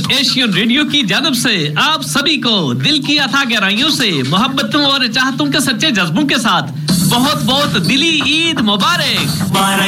Asian radio की जानब से आप सभी को दिल की अथाह गहराइयों से मोहब्बतों और चाहतों के सच्चे जज्बों के साथ बहुत बहुत दिली ईद मुबारक।